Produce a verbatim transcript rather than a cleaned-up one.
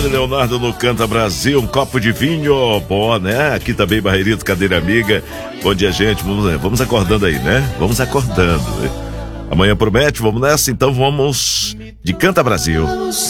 Antônio Leonardo no Canta Brasil, um copo de vinho, bom, né? Aqui também, Barreirito, Cadeira Amiga. Bom dia, gente. Vamos, vamos acordando aí, né? Vamos acordando. Amanhã promete, vamos nessa, então vamos de Canta Brasil.